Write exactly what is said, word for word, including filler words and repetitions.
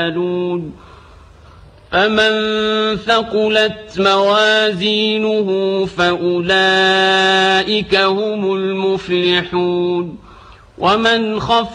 فمن ثقلت موازينه فأولئك هم المفلحون ومن خفت